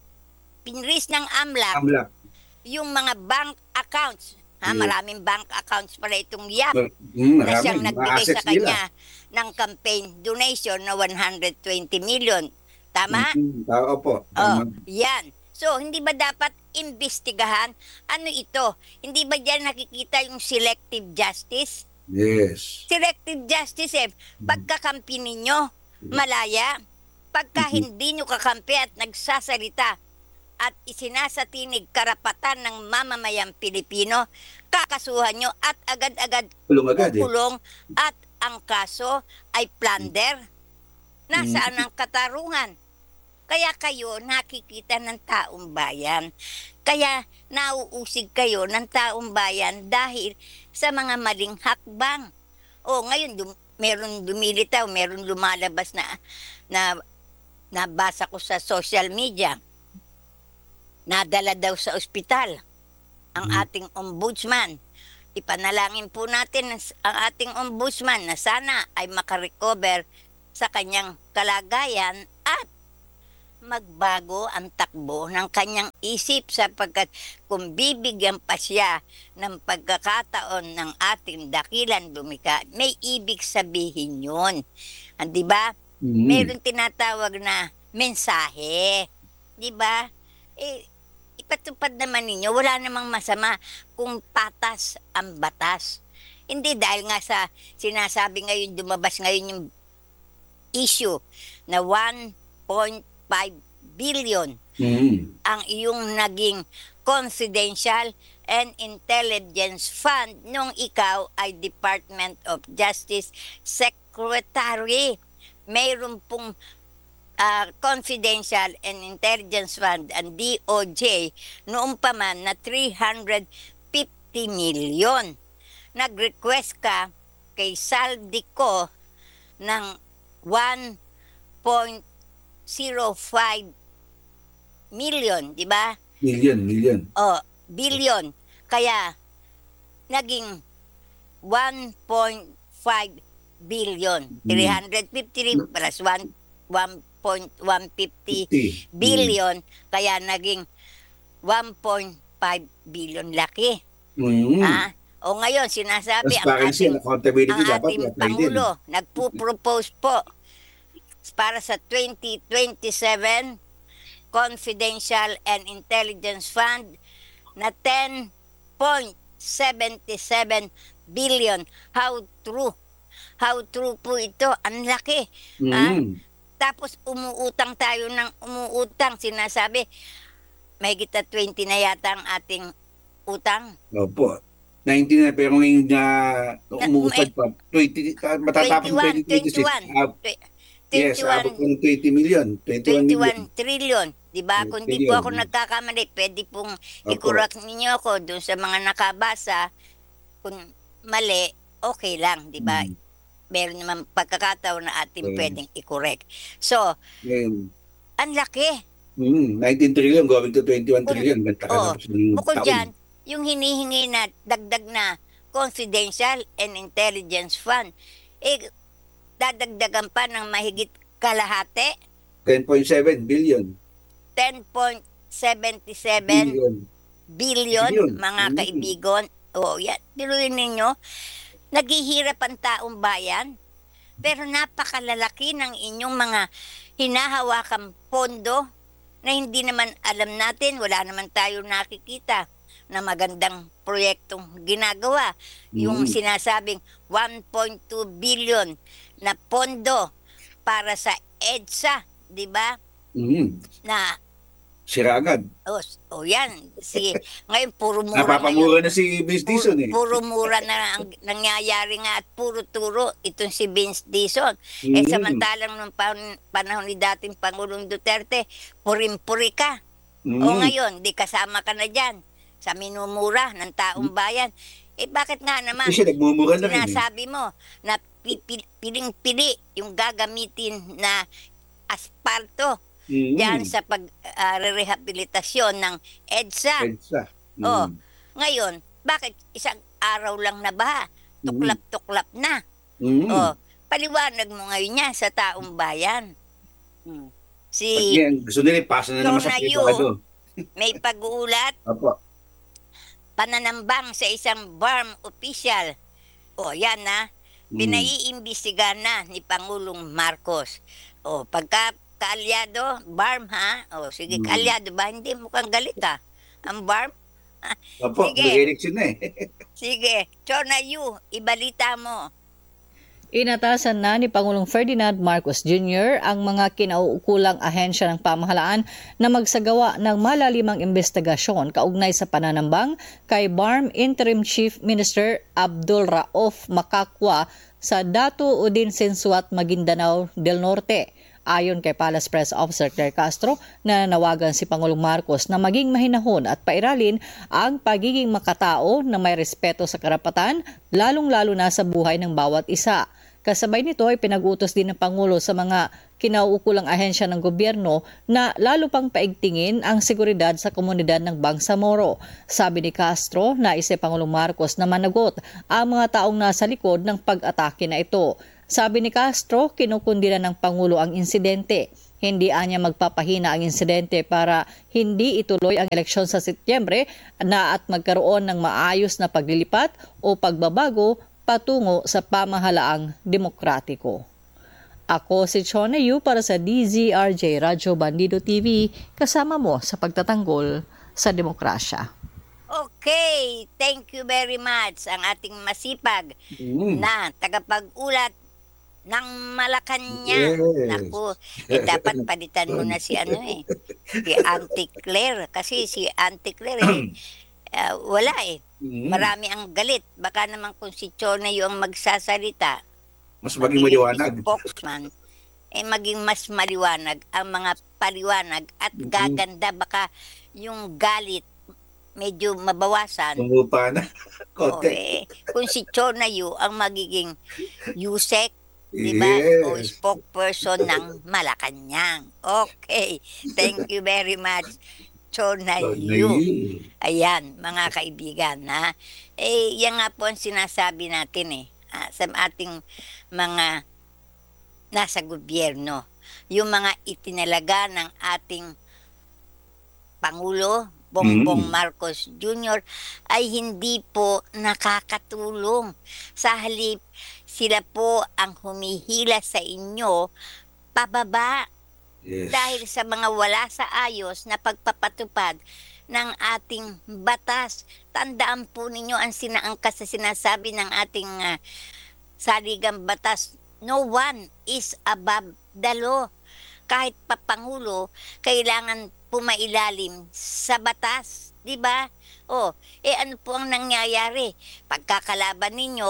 pinreeze ng AMLAC Amlak. yung mga bank accounts. Ha, Yeah. maraming bank accounts pala itong Y A P Mm, na siyang marami. nagbigay Assets sa kanya ng campaign donation na one hundred twenty million. Tama? Mm, tao po. Oh, Tama. yan. So, hindi ba dapat imbestigahan? Ano ito? Hindi ba diyan nakikita yung selective justice? Yes. Selective justice eh, pagkakampi ninyo, malaya. Pagka hindi nyo kakampi at nagsasalita at isinasatinig karapatan ng mamamayang Pilipino, kakasuhan nyo at agad-agad Kulong agad eh. kukulong at ang kaso ay plunder. Nasaan ang katarungan? Kaya kayo nakikita ng taong bayan. Kaya nauusig kayo ng taong bayan dahil sa mga maling hakbang. O ngayon, dum- meron lumilitaw, meron lumalabas na, na nabasa ko sa social media. Nadala daw sa ospital ang ating ombudsman. Ipanalangin po natin ang ating ombudsman na sana ay makarecover sa kanyang kalagayan at magbago ang takbo ng kanyang isip sapagkat kung bibigyan pa siya ng pagkakataon ng ating dakilan lumika, may ibig sabihin yun. Ah, di ba? Mm. Meron tinatawag na mensahe. Di ba? Eh, ipatupad naman ninyo, wala namang masama kung patas ang batas. Hindi dahil nga sa sinasabi ngayon, dumabas ngayon yung issue na one point five billion Mm. ang iyong naging confidential and intelligence fund nung ikaw ay Department of Justice Secretary. Mayroon pong ah, confidential and intelligence fund ang D O J noong pa man na three hundred fifty million. Nag-request ka kay Saldico ng one point zero five million, di ba? Million, million. O, billion. Kaya, naging one point five billion. three hundred fifty plus one point one five zero fifty. billion. Kaya, naging one point five billion. Laki. Mm. Ah, o ngayon, sinasabi ang Transparency ating, and accountability ang dapat ating i-apply din. Pangulo, nagpo-propose po para sa twenty twenty-seven Confidential and Intelligence Fund na ten point seven seven billion. How true? How true po ito? Ang laki. Ah, Mm. tapos umuutang tayo ng umuutang. Sinasabi, may kita twenty na yata ang ating utang. Opo. nineteen na pero ngayon na umuusad pa. twenty, ah, matatapos twenty-one, twenty twenty-six. twenty-one. Ah, yes, abot twenty-one, ng twenty million. twenty-one million. twenty-one trillion. Diba? Mm, Kung di po trillion. ako nagkakamali, pwede pong Opo. i-correct ninyo ako dun sa mga nakabasa. Kung mali, okay lang. Diba? Mm. Meron naman pagkakataon na ating Mm. pwedeng i-correct. So, Ngayon, ang laki. mm, nineteen trillion going to twenty-one Kung- trillion. Banta ka oh, na ng Bukod taon. dyan, yung hinihingi na dagdag na confidential and intelligence fund, eh, dadagdagan pa ng mahigit kalahati, ten point seven billion. ten point seven seven Billion. billion, Billion. mga Mm. kaibigan. O, yan. Tiruin ninyo, naghihirap ang taong bayan, pero napakalalaki ng inyong mga hinahawakang pondo na hindi naman alam natin, wala naman tayo nakikita na magandang proyektong ginagawa. Yung Mm. sinasabing one point two billion na pondo para sa EDSA, di ba? Mm. Na, Sira agad. oh, oh yan, si, ngayon puro mura na yun. Napapamura na si Miss Puro, Dizon eh. puro mura na ang nangyayari nga at puro turo itong si Vince Dizon. Eh Mm. samantalang nung pan- panahon ni dating Pangulong Duterte, purim-puri ka. Mm. O ngayon, di kasama ka na dyan sa minumura ng taong bayan. Eh bakit nga naman Kasi nagmumura na rin eh. sinasabi mo na pi- pi- piling-pili yung gagamitin na asparto Mm. dyan sa pag-rehabilitasyon ng EDSA. EDSA. Mm. Oh, ngayon, bakit isang araw lang na ba? Tuklap-tuklap na. Mm. Oh, paliwanag mo ngayon yan sa taong bayan. Hmm. Pag Si yan, gusto nila ipasa na naman sa Lona Yu. privado. may pag-uulat, Opo. pananambang sa isang barm official. O, yan na. Mm. Pinaiimbestigahan na ni Pangulong Marcos. O, pagka kaalyado, barm ha? O, sige, Mm. kaalyado ba? Hindi, mukhang galit ha. Ang barm? Opo, Sige. mag-election na eh. Sige, Lona Yu, ibalita mo. Inatasan na ni Pangulong Ferdinand Marcos Junior ang mga kinauukulang ahensya ng pamahalaan na magsagawa ng malalimang investigasyon kaugnay sa pananambang kay B A R M Interim Chief Minister Abdul Rauf Makakwa sa Datu Udin Sensuat, Maguindanao del Norte. Ayon kay Palace Press Officer Claire Castro, na nawagan si Pangulong Marcos na maging mahinahon at pairalin ang pagiging makatao na may respeto sa karapatan, lalong-lalo na sa buhay ng bawat isa. Kasabay nito ay pinag-utos din ng Pangulo sa mga kinauukulang ahensya ng gobyerno na lalo pang paigtingin ang seguridad sa komunidad ng Bangsamoro. Sabi ni Castro, nais ni Pangulong Marcos na managot ang mga taong nasa likod ng pag-atake na ito. Sabi ni Castro, kinukundina ng Pangulo ang insidente. Hindi anya magpapahina ang insidente para hindi ituloy ang eleksyon sa Setyembre na at magkaroon ng maayos na paglilipat o pagbabago patungo sa pamahalaang demokratiko. Ako si Chona Yu para sa D Z R J Radyo Bandido T V, kasama mo sa pagtatanggol sa demokrasya. Okay, thank you very much ang ating masipag Mm. na tagapag-ulat ng Malacanang. Yes. Naku, eh, dapat palitan mo na si ano eh, si Auntie Claire. Kasi si Auntie Claire eh, ah, wala eh. Mm. Marami ang galit. Baka naman kung si Chona yung magsasalita, Mas maging maliwanag. spokesman, eh maging mas maliwanag ang mga paliwanag at Mhm. gaganda. Baka yung galit medyo mabawasan. Tumupa na. O, Konti. eh, kung si Chona Yu ang magiging Yusek, di ba? O Yes. spokesperson ng Malacanang. Okay. Thank you very much, Chona Chona Yu. Yu. Ayan, mga kaibigan, ha? Eh, yan nga po ang sinasabi natin eh, ah, sa ating mga nasa gobyerno. Yung mga itinalaga ng ating Pangulo, Bongbong Mm. Marcos Junior ay hindi po nakakatulong. Sa halip, sila po ang humihila sa inyo pababa Yes. dahil sa mga wala sa ayos na pagpapatupad ng ating batas. Tandaan po ninyo ang sinaangkas sa sinasabi ng ating ah, saligang batas. No one is above the law. Kahit pa Pangulo, kailangan pumailalim sa batas. Di ba? O, eh ano po ang nangyayari? Pagkakalaban ninyo,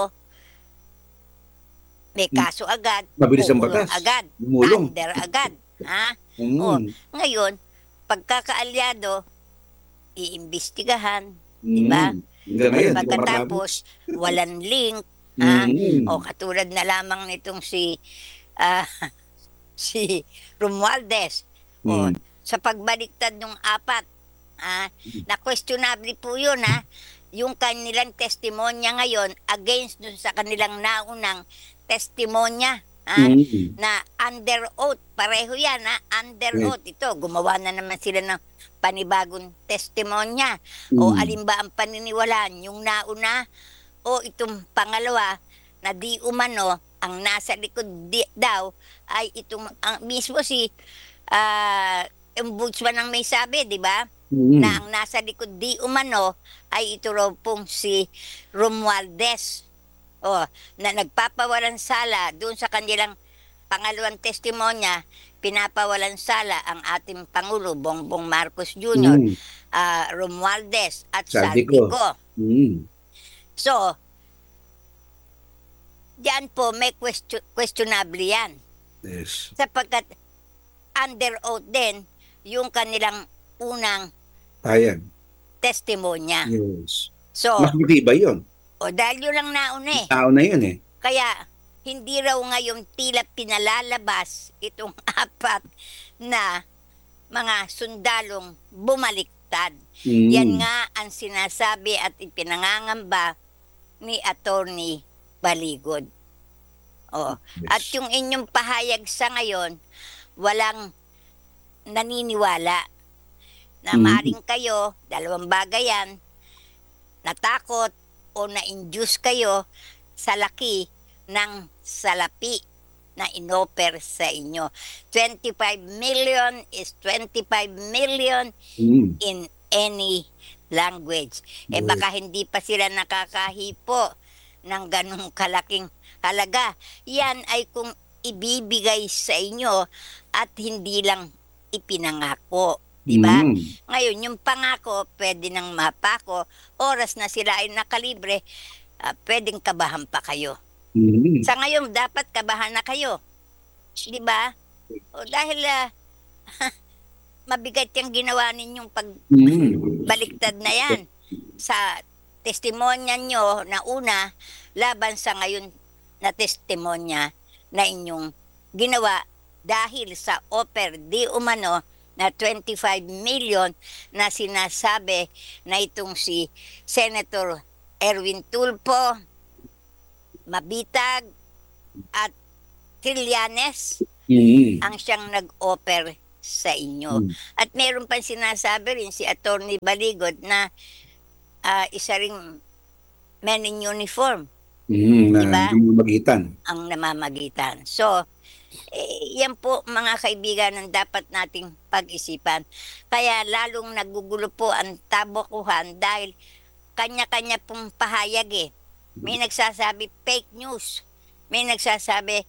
may kaso agad, Mabilis ang kukulong batas. agad, Gumulong. under agad. Ha? Mm. O, ngayon, pagkakaalyado, iimbestigahan, di ba? Mm. Hanggang ngayon, di pa Pagkatapos, walang link, ha? Mm. O katulad na lamang nitong si ah, si Romualdez. O, Mm. sa pagbaliktad ng apat, ha? Na questionable po yun, ha? Yung kanilang testimonya ngayon against dun sa kanilang naunang testimonya, ha? Mm. Na under oath, pareho yan, ha? Under Mm. oath. Ito, gumawa na naman sila ng panibagong testimonya. O Mm. alin ba ang paniniwalaan? Yung nauna o itong pangalawa na di umano ang nasa likod di, daw ay itong ang, mismo si uh, ombudsman ang may sabi, di ba? Mm. Na ang nasa likod di umano ay ito raw pong si Romualdez. O, na nagpapawalan sala doon sa kanilang pangalawang testimonya, pinapawalan sala ang ating Pangulo Bongbong Marcos Junior, Mm. ah, Romualdez at Saldico. Saldico. Mm. So, diyan po may question, questionable yan. Yes. Sapagkat under oath din yung kanilang unang Ayan. testimonya. Yes. So, Mas matibay yun. o dahil yun lang nauna eh. Tao na yun eh. Kaya, hindi raw ngayon tila pinalalabas itong apat na mga sundalong bumaliktad. Mm. Yan nga ang sinasabi at ipinangangamba ni Attorney Baligod. Oh, Yes. at yung inyong pahayag sa ngayon, walang naniniwala na Mhm. maaring kayo, dalawang bagay yan, natakot o na-induce kayo sa laki ng salapi na inoper sa inyo. twenty-five million is twenty-five million Mm. in any language. Eh Yes. baka hindi pa sila nakakahipo ng ganong kalaking halaga. Yan ay kung ibibigay sa inyo at hindi lang ipinangako. Di ba? Mm. Ngayon, yung pangako, pwede nang mapako. Oras na sila ay nakalibre, ah, pwedeng kabahan pa kayo. Mm. Sa ngayon, dapat kabahan na kayo. Di ba? O dahil ah, mabigat yung ginawa ninyong Mm. pagbaliktad na yan sa testimonya nyo na una laban sa ngayon na testimonya na inyong ginawa dahil sa offer di umano na twenty-five million na sinasabi na itong si Senator Erwin Tulfo, Mabitag at Trillanes Mm. ang siyang nag-offer sa inyo. Mm. At meron pa sinasabi rin si Attorney Baligod na ah, isa ring men in uniform Mm, na Diba? namamagitan. ang namamagitan. So, eh, yan po mga kaibigan ang dapat nating pag-isipan. Kaya lalong nagugulo po ang tabukuhan dahil kanya-kanya pong pahayag eh. May nagsasabi fake news. May nagsasabi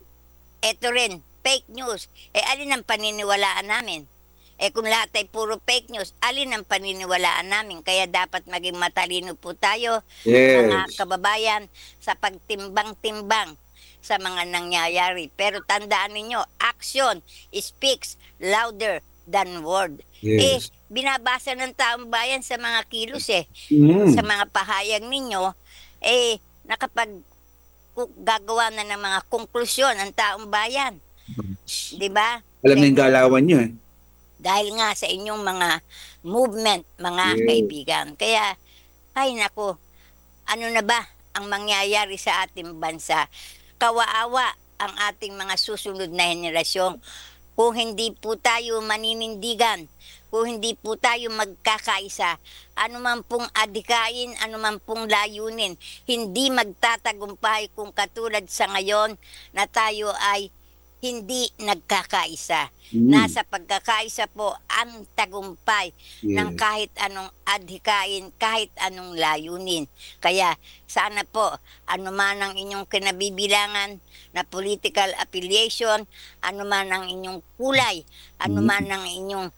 eto rin, fake news. Eh alin ang paniniwalaan namin? Eh kung lahat ay puro fake news, alin ang paniniwalaan namin? Kaya dapat maging matalino po tayo, mga Yes. kababayan, sa pagtimbang-timbang sa mga nangyayari. Pero tandaan ninyo, action speaks louder than word. Eh, Yes. binabasa ng taong bayan sa mga kilos eh. Mm. Sa mga pahayag ninyo, eh, nakapag ku- gagawa na ng mga konklusyon ang taong bayan. Di ba? Alam na yung galawan nyo eh. Dahil nga sa inyong mga movement, mga Yes. kaibigan. Kaya, ay nako, ano na ba ang mangyayari sa ating bansa? Kawaawa ang ating mga susunod na henerasyon. Kung hindi po tayo maninindigan, kung hindi po tayo magkakaisa, anuman pong adhikain, anuman pong layunin, hindi magtatagumpay kung katulad sa ngayon na tayo ay hindi nagkakaisa. Mm. Nasa pagkakaisa po ang tagumpay ng Yes. kahit anong adhikain, kahit anong layunin. Kaya sana po, anuman ang inyong kinabibilangan na political affiliation, anuman ang inyong kulay, anuman ang inyong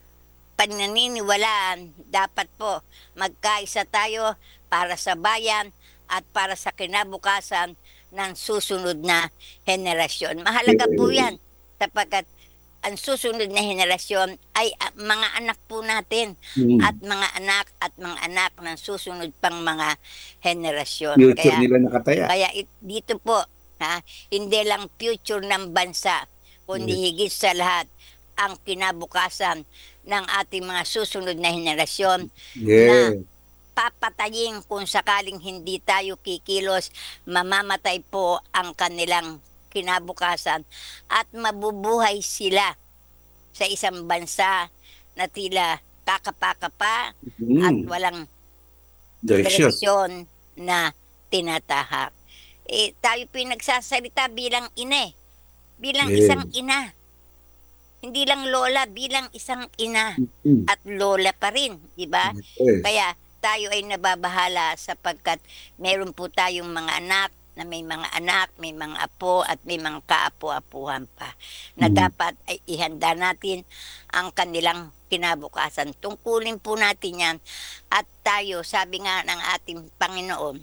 pananiniwalaan, dapat po magkaisa tayo para sa bayan at para sa kinabukasan ng susunod na henerasyon. Mahalaga po yan sapagkat ang susunod na henerasyon ay ah, mga anak po natin Mm. at mga anak at mga anak ng susunod pang mga henerasyon. Future Kaya nila nakataya. kaya it, dito po, ha, hindi lang future ng bansa, kundi higit sa lahat ang kinabukasan ng ating mga susunod na henerasyon Yes. papatayin kung sakaling hindi tayo kikilos, mamamatay po ang kanilang kinabukasan at mabubuhay sila sa isang bansa na tila kakapa-kapa at Mm. walang Direksyon. direksyon na tinatahak. Eh, tayo pinagsasalita bilang ina eh. Bilang Yes. isang ina. Hindi lang lola, bilang isang ina. Mm. At lola pa rin, di ba? Yes. Kaya tayo ay nababahala sapagkat meron po tayong mga anak na may mga anak, may mga apo at may mga kaapo-apuhan pa na Mm. dapat ay ihanda natin ang kanilang kinabukasan. Tungkulin po natin yan at tayo, sabi nga ng ating Panginoon,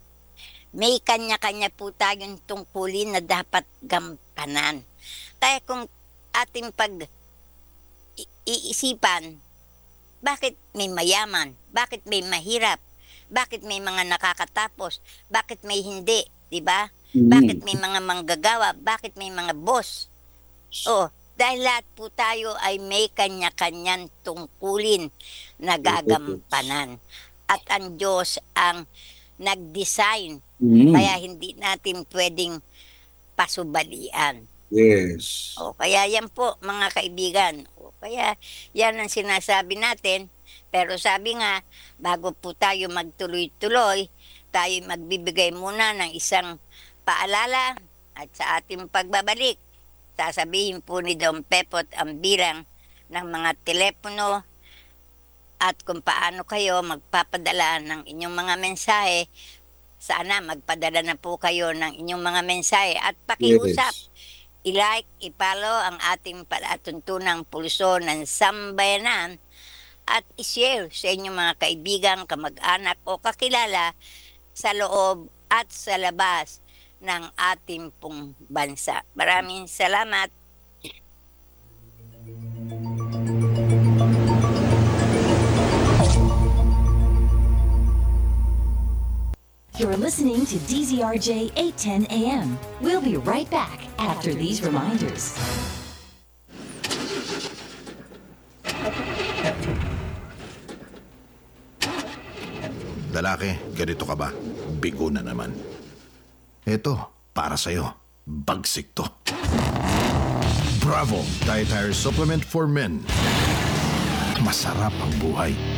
may kanya-kanya po tayong tungkulin na dapat gampanan. Kaya kung ating pag i- iisipan, bakit may mayaman? Bakit may mahirap? Bakit may mga nakakatapos? Bakit may hindi? Di ba? Mm. Bakit may mga manggagawa? Bakit may mga boss? Oh, dahil lahat po tayo ay may kanya-kanyang tungkulin na gagampanan. At ang Diyos ang nag-design. Mm. Kaya hindi natin pwedeng pasubalian. Yes. O, kaya yan po, mga kaibigan. O, kaya yan ang sinasabi natin. Pero sabi nga, bago po tayo magtuloy-tuloy, tayo magbibigay muna ng isang paalala at sa ating pagbabalik, sasabihin po ni Don Pepot ang bilang ng mga telepono at kung paano kayo magpapadala ng inyong mga mensahe. Sana magpadala na po kayo ng inyong mga mensahe at pakiusap. Yes. I-like, i-follow ang ating palatuntunang pulso ng sambayanan at i-share sa inyong mga kaibigan, kamag-anak o kakilala sa loob at sa labas ng ating pong bansa. Maraming salamat. You're listening to D Z R J eight ten A M. We'll be right back after these reminders. Lalaki, ganito ka ba? Bigo na naman. Eto, para sa'yo. Bagsik to. Bravo, dietary supplement for men. Masarap ang buhay.